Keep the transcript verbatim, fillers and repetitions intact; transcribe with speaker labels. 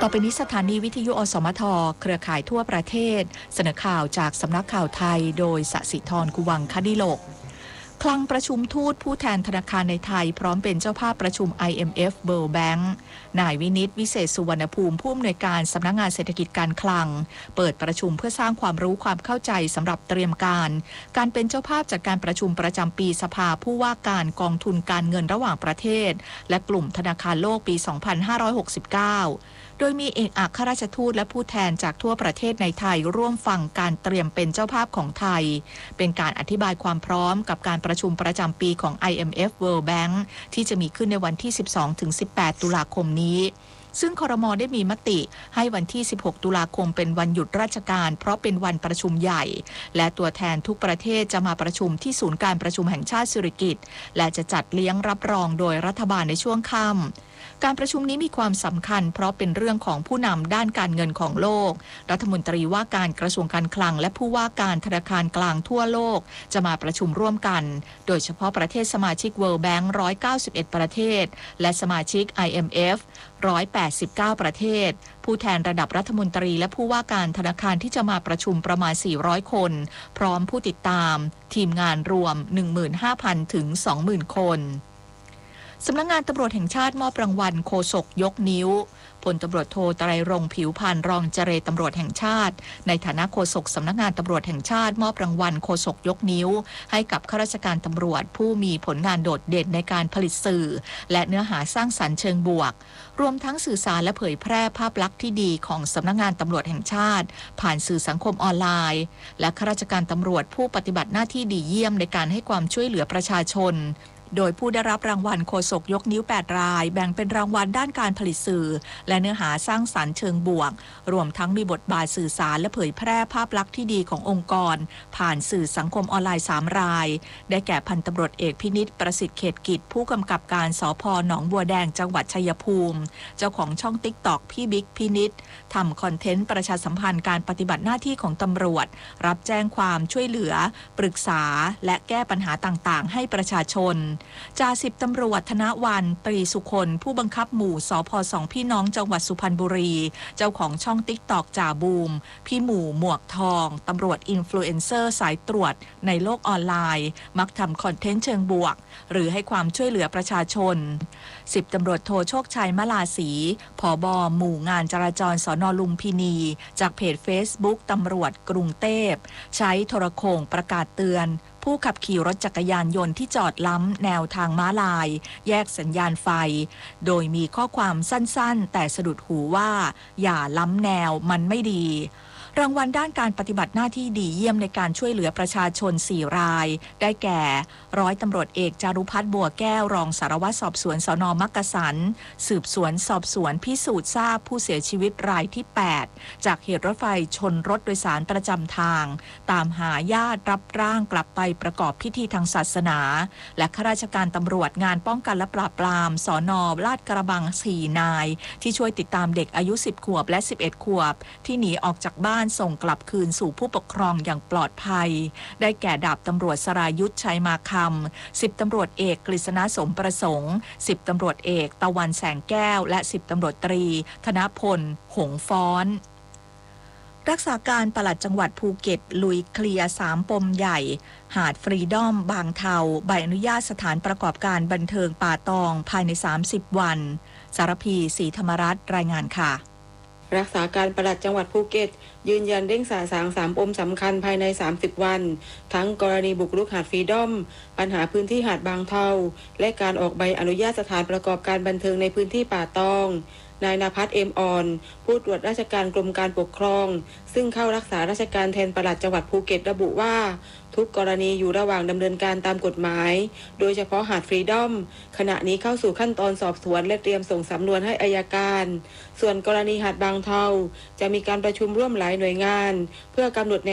Speaker 1: ต่อไปนี้สถานีวิทยุอสมทเครือข่ายทั่วประเทศเสนอข่าวจากสำนักข่าวไทยโดยสศิธร กุวังคดิโลกคลังประชุมทูตผู้แทนธนาคารในไทยพร้อมเป็นเจ้าภาพประชุม ไอ เอ็ม เอฟ World Bank นายวินิต วิเศษสุวรรณภูมิผู้อำนวยการสำนักงานเศรษฐกิจการคลังเปิดประชุมเพื่อสร้างความรู้ความเข้าใจสำหรับเตรียมการการเป็นเจ้าภาพจากการประชุมประจำปีสภาผู้ว่าการกองทุนการเงินระหว่างประเทศและกลุ่มธนาคารโลกปี สองพันห้าร้อยหกสิบเก้าโดยมีเอกอัครราชทูตและผู้แทนจากทั่วประเทศในไทยร่วมฟังการเตรียมเป็นเจ้าภาพของไทยเป็นการอธิบายความพร้อมกับการประชุมประจำปีของ ไอ เอ็ม เอฟ World Bank ที่จะมีขึ้นในวันที่ สิบสองถึงสิบแปด ตุลาคมนี้ซึ่งครม.ได้มีมติให้วันที่ สิบหก ตุลาคมเป็นวันหยุดราชการเพราะเป็นวันประชุมใหญ่และตัวแทนทุกประเทศจะมาประชุมที่ศูนย์การประชุมแห่งชาติสิริกิติ์และจะจัดเลี้ยงรับรองโดยรัฐบาลในช่วงค่ำการประชุมนี้มีความสำคัญเพราะเป็นเรื่องของผู้นำด้านการเงินของโลกรัฐมนตรีว่าการกระทรวงการคลังและผู้ว่าการธนาคารกลางทั่วโลกจะมาประชุมร่วมกันโดยเฉพาะประเทศสมาชิก World Bank หนึ่งร้อยเก้าสิบเอ็ด ประเทศและสมาชิก ไอ เอ็ม เอฟ หนึ่งร้อยแปดสิบเก้า ประเทศผู้แทนระดับรัฐมนตรีและผู้ว่าการธนาคารที่จะมาประชุมประมาณ สี่ร้อย คนพร้อมผู้ติดตามทีมงานรวม หนึ่งหมื่นห้าพัน ถึง สองหมื่น คนสำนักงานตำรวจแห่งชาติมอบรางวัลโฆษกยกนิ้วพลตำรวจโทไตรรงค์ผิวพรรณรองเจรตำรวจแห่งชาติในฐานะโฆษกสำนักงานตำรวจแห่งชาติมอบรางวัลโฆษกยกนิ้วให้กับข้าราชการตำรวจผู้มีผลงานโดดเด่นในการผลิตสื่อและเนื้อหาสร้างสรรค์เชิงบวกรวมทั้งสื่อสารและเผยแพร่ภาพลักษณ์ที่ดีของสำนักงานตำรวจแห่งชาติผ่านสื่อสังคมออนไลน์และข้าราชการตำรวจผู้ปฏิบัติหน้าที่ดีเยี่ยมในการให้ความช่วยเหลือประชาชนโดยผู้ได้รับรางวัลโฆษกยกนิ้วแปดรายแบ่งเป็นรางวัลด้านการผลิตสื่อและเนื้อหาสร้างสรรค์เชิงบวกรวมทั้งมีบทบาทสื่อสารและเผยแพร่ภาพลักษณ์ที่ดีขององค์กรผ่านสื่อสังคมออนไลน์สามรายได้แก่พันตำรวจเอกพินิจประสิทธิ์เขตกิจผู้กำกับการสภ.หนองบัวแดงจังหวัดชัยภูมิเจ้าของช่อง ติ๊กต็อก พี่บิ๊กพินิจทำคอนเทนต์ประชาสัมพันธ์การปฏิบัติหน้าที่ของตำรวจรับแจ้งความช่วยเหลือปรึกษาและแก้ปัญหาต่างๆให้ประชาชนจ่าสิบตำรวจธนวันปรีสุคนผู้บังคับหมู่สภ.สองพี่น้องจังหวัดสุพรรณบุรีเจ้าของช่อง ติ๊กต็อก จ่าบูมพี่หมู่หมวกทองตำรวจอินฟลูเอนเซอร์สายตรวจในโลกออนไลน์มักทำคอนเทนต์เชิงบวกหรือให้ความช่วยเหลือประชาชนสิบตำรวจโทโชคชัยมลาศรีผบ.หมู่งานจราจรสน.ลุมพินีจากเพจ Facebook ตำรวจกรุงเทพใช้โทรโข่งประกาศเตือนผู้ขับขี่รถจักรยานยนต์ที่จอดล้ำแนวทางม้าลายแยกสัญญาณไฟโดยมีข้อความสั้นๆแต่สะดุดหูว่าอย่าล้ำแนวมันไม่ดีรางวัลด้านการปฏิบัติหน้าที่ดีเยี่ยมในการช่วยเหลือประชาชนสี่รายได้แก่ร้อยตำรวจเอกจารุพัฒน์บัวแก้วรองสารวัตรสอบสวนสน.มักกะสันสืบสวนสอบสวนพิสูจน์ทราบผู้เสียชีวิตรายที่แปดจากเหตุรถไฟชนรถโดยสารประจำทางตามหาญาติรับร่างกลับไปประกอบพิธีทางศาสนาและข้าราชการตำรวจงานป้องกันและปราบปรามสน.ลาดกระบังสี่นายที่ช่วยติดตามเด็กอายุสิบขวบและสิบเอ็ดขวบที่หนีออกจากบ้านส่งกลับคืนสู่ผู้ปกครองอย่างปลอดภัยได้แก่ดาบตำรวจสรายุทธชัยมาคำสิบตำรวจเอกกฤษณะสมประสงค์สิบตำรวจเอกตะวันแสงแก้วและสิบตำรวจตรีธนพลหงฟ้อนรักษาการปลัดจังหวัดภูเก็ตลุยเคลียร์สามปมใหญ่หาดฟรีดอมบางเทาใบอนุญาตสถานประกอบการบันเทิงป่าตองภายในสามสิบวันสารพีศรีธรรมรัตน์รายงานค่ะ
Speaker 2: รักษาการปลัดจังหวัดภูเก็ตยืนยันเร่งสาสางสามปมสำคัญภายในสามสิบวันทั้งกรณีบุกรุกหาดฟรีดอมปัญหาพื้นที่หาดบางเทาและการออกใบอนุญาตสถานประกอบการบันเทิงในพื้นที่ป่าตองนายณภัทรเอ็มอ่อนผู้ตรวจราชการกรมการปกครองซึ่งเข้ารักษาราชการแทนปลัดจังหวัดภูเก็ตระบุว่าทุกกรณีอยู่ระหว่างดำเนินการตามกฎหมายโดยเฉพาะหาดฟรีดอมขณะนี้เข้าสู่ขั้นตอนสอบสวนและเตรียมส่งสำนวนให้อัยการส่วนกรณีหาดบางเทาจะมีการประชุมร่วมหลายหน่วยงานเพื่อกำหนดแนว